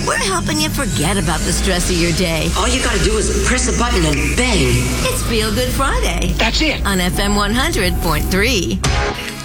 We're helping you forget about the stress of your day. All you gotta do is press a button and bang. It's Feel Good Friday That's it. on FM 100.3.